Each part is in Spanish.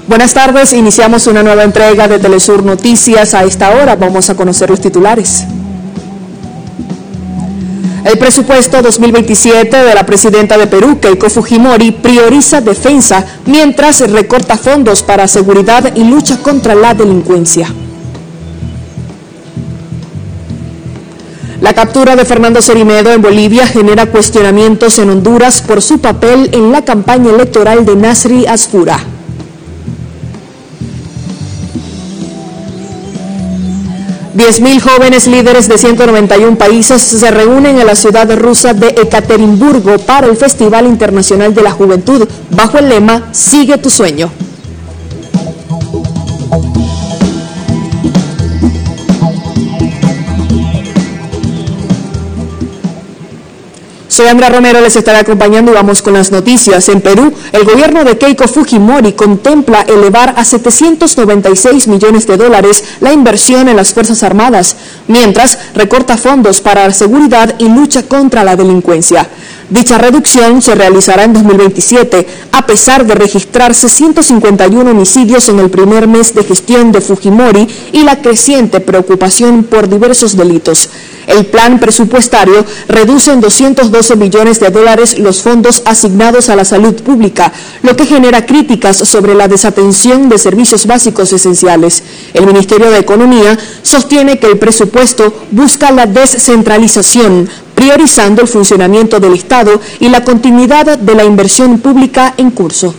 Buenas tardes, iniciamos una nueva entrega de Telesur Noticias. A esta hora vamos a conocer los titulares. El presupuesto 2027 de la presidenta de Perú, Keiko Fujimori, prioriza defensa mientras recorta fondos para seguridad y lucha contra la delincuencia. La captura de Fernando Cerimedo en Bolivia genera cuestionamientos en Honduras por su papel en la campaña electoral de Nasri Azpura. $10,000 jóvenes líderes de 191 países se reúnen en la ciudad rusa de Ekaterimburgo para el Festival Internacional de la Juventud, bajo el lema Sigue tu sueño. Soy Andrea Romero, les estaré acompañando y vamos con las noticias. En Perú, el gobierno de Keiko Fujimori contempla elevar a $796 millones la inversión en las Fuerzas Armadas, mientras recorta fondos para la seguridad y lucha contra la delincuencia. Dicha reducción se realizará en 2027, a pesar de registrarse 151 homicidios en el primer mes de gestión de Fujimori y la creciente preocupación por diversos delitos. El plan presupuestario reduce en $212 millones los fondos asignados a la salud pública, lo que genera críticas sobre la desatención de servicios básicos esenciales. El Ministerio de Economía sostiene que el presupuesto busca la descentralización, priorizando el funcionamiento del Estado y la continuidad de la inversión pública en curso.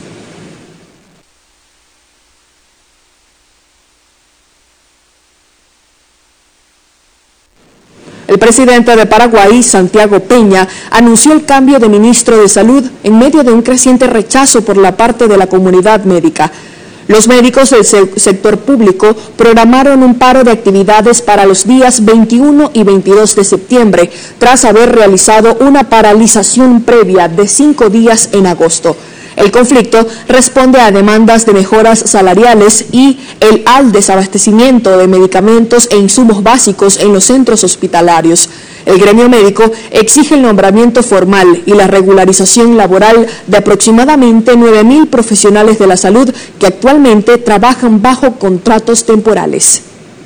El presidente de Paraguay, Santiago Peña, anunció el cambio de ministro de Salud en medio de un creciente rechazo por la parte de la comunidad médica. Los médicos del sector público programaron un paro de actividades para los días 21 y 22 de septiembre, tras haber realizado una paralización previa de 5 días en agosto. El conflicto responde a demandas de mejoras salariales y al desabastecimiento de medicamentos e insumos básicos en los centros hospitalarios. El gremio médico exige el nombramiento formal y la regularización laboral de aproximadamente 9,000 profesionales de la salud que actualmente trabajan bajo contratos temporales.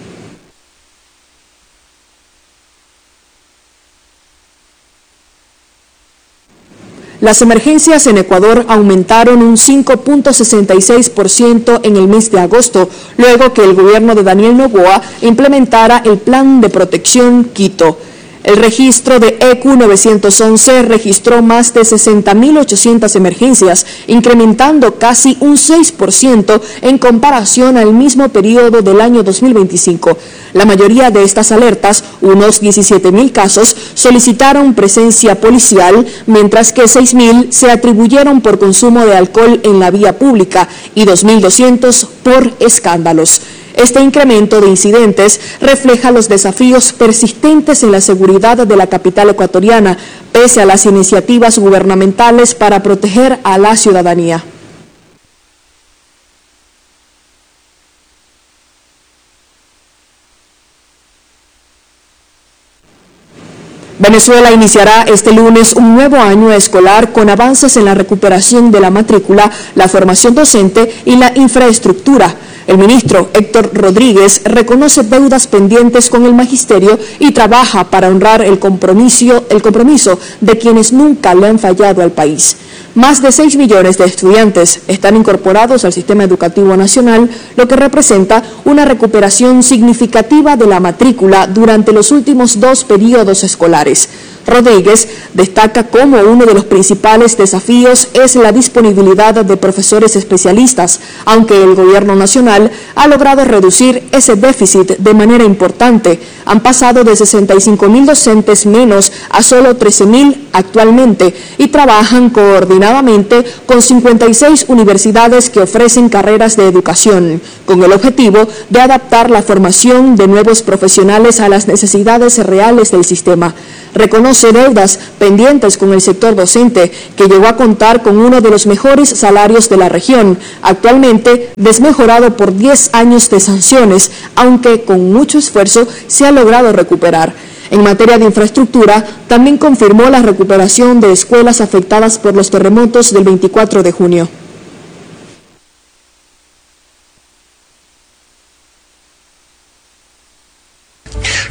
Las emergencias en Ecuador aumentaron un 5.66% en el mes de agosto, luego que el gobierno de Daniel Noboa implementara el Plan de Protección Quito. El registro de ECU 911 registró más de 60.800 emergencias, incrementando casi un 6% en comparación al mismo periodo del año 2025. La mayoría de estas alertas, unos 17.000 casos, solicitaron presencia policial, mientras que 6.000 se atribuyeron por consumo de alcohol en la vía pública y 2.200 por escándalos. Este incremento de incidentes refleja los desafíos persistentes en la seguridad de la capital ecuatoriana, pese a las iniciativas gubernamentales para proteger a la ciudadanía. Venezuela iniciará este lunes un nuevo año escolar con avances en la recuperación de la matrícula, la formación docente y la infraestructura. El ministro Héctor Rodríguez reconoce deudas pendientes con el magisterio y trabaja para honrar el compromiso de quienes nunca le han fallado al país. Más de 6 millones de estudiantes están incorporados al sistema educativo nacional, lo que representa una recuperación significativa de la matrícula durante los últimos 2 periodos escolares. Rodríguez destaca cómo uno de los principales desafíos es la disponibilidad de profesores especialistas, aunque el gobierno nacional ha logrado reducir ese déficit de manera importante. Han pasado de 65.000 docentes menos a solo 13.000 actualmente y trabajan coordinadamente con 56 universidades que ofrecen carreras de educación, con el objetivo de adaptar la formación de nuevos profesionales a las necesidades reales del sistema. Reconoce deudas pendientes con el sector docente, que llegó a contar con uno de los mejores salarios de la región, actualmente desmejorado por 10 años de sanciones, aunque con mucho esfuerzo se ha logrado recuperar. En materia de infraestructura, también confirmó la recuperación de escuelas afectadas por los terremotos del 24 de junio.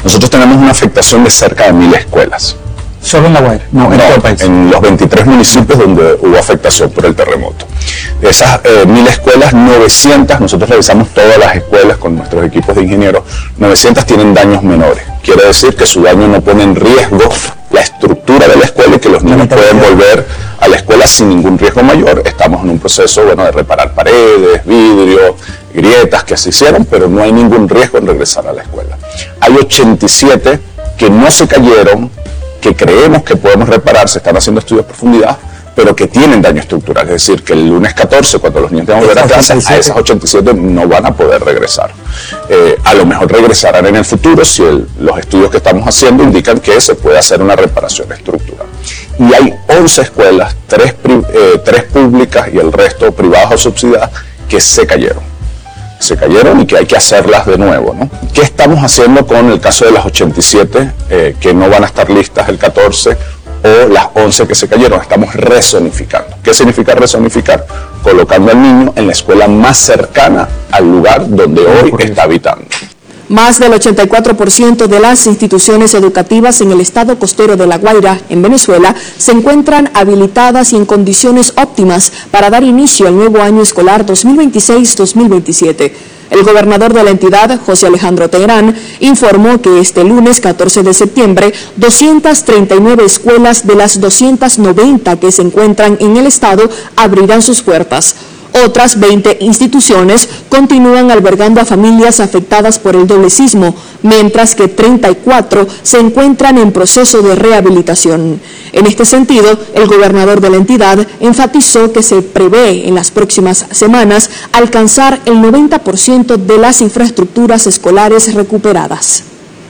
Nosotros tenemos una afectación de cerca de 1000 escuelas. ¿Solo en La Guaira? No, en todo el país. En los 23 municipios donde hubo afectación por el terremoto. De esas 1000 escuelas, 900, nosotros revisamos todas las escuelas con nuestros equipos de ingenieros, 900 tienen daños menores. Quiere decir que su daño no pone en riesgo la estructura de la escuela y que los niños pueden volver a la escuela sin ningún riesgo mayor. Estamos en un proceso de reparar paredes, vidrios, grietas que se hicieron, pero no hay ningún riesgo en regresar a la escuela. Hay 87 que no se cayeron, que creemos que podemos reparar, se están haciendo estudios de profundidad, pero que tienen daño estructural, es decir, que el lunes 14, cuando los niños tengan que volver a clase, a esas 87 no van a poder regresar. A lo mejor regresarán en el futuro si los estudios que estamos haciendo indican que se puede hacer una reparación estructural. Y hay 11 escuelas, 3 públicas y el resto privadas o subsidiadas, que se cayeron y que hay que hacerlas de nuevo, ¿no? ¿Qué estamos haciendo con el caso de las 87 que no van a estar listas el 14 o las 11 que se cayeron? Estamos rezonificando. ¿Qué significa rezonificar? Colocando al niño en la escuela más cercana al lugar donde hoy está habitando. Más del 84% de las instituciones educativas en el estado costero de La Guaira, en Venezuela, se encuentran habilitadas y en condiciones óptimas para dar inicio al nuevo año escolar 2026-2027. El gobernador de la entidad, José Alejandro Teherán, informó que este lunes 14 de septiembre, 239 escuelas de las 290 que se encuentran en el estado abrirán sus puertas. Otras 20 instituciones continúan albergando a familias afectadas por el doble sismo, mientras que 34 se encuentran en proceso de rehabilitación. En este sentido, el gobernador de la entidad enfatizó que se prevé en las próximas semanas alcanzar el 90% de las infraestructuras escolares recuperadas.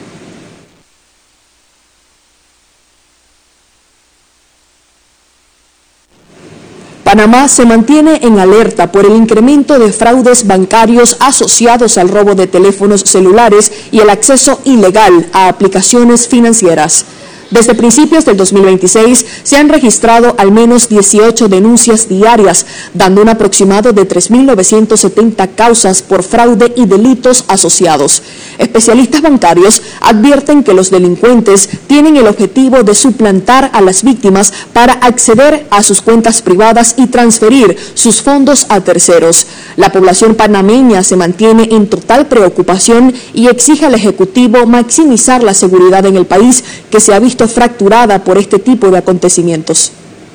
Panamá se mantiene en alerta por el incremento de fraudes bancarios asociados al robo de teléfonos celulares y el acceso ilegal a aplicaciones financieras. Desde principios del 2026 se han registrado al menos 18 denuncias diarias, dando un aproximado de 3.970 causas por fraude y delitos asociados. Especialistas bancarios advierten que los delincuentes tienen el objetivo de suplantar a las víctimas para acceder a sus cuentas privadas y transferir sus fondos a terceros. La población panameña se mantiene en total preocupación y exige al Ejecutivo maximizar la seguridad en el país, que se ha visto fracturada por este tipo de acontecimientos.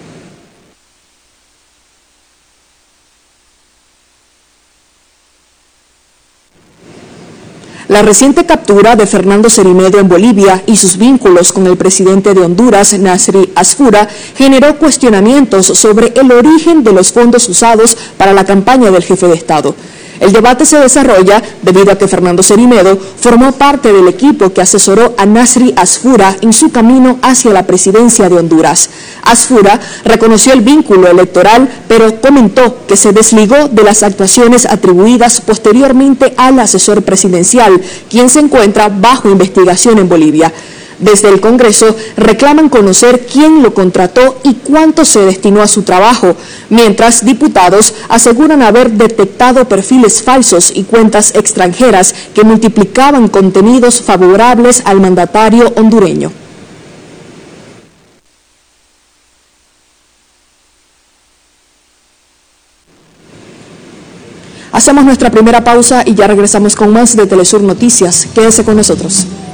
La reciente captura de Fernando Cerimedo en Bolivia y sus vínculos con el presidente de Honduras, Nasri Asfura, generó cuestionamientos sobre el origen de los fondos usados para la campaña del jefe de Estado. El debate se desarrolla debido a que Fernando Cerimedo formó parte del equipo que asesoró a Nasri Asfura en su camino hacia la presidencia de Honduras. Asfura reconoció el vínculo electoral, pero comentó que se desligó de las actuaciones atribuidas posteriormente al asesor presidencial, quien se encuentra bajo investigación en Bolivia. Desde el Congreso reclaman conocer quién lo contrató y cuánto se destinó a su trabajo, mientras diputados aseguran haber detectado perfiles falsos y cuentas extranjeras que multiplicaban contenidos favorables al mandatario hondureño. Hacemos nuestra primera pausa y ya regresamos con más de Telesur Noticias. Quédese con nosotros.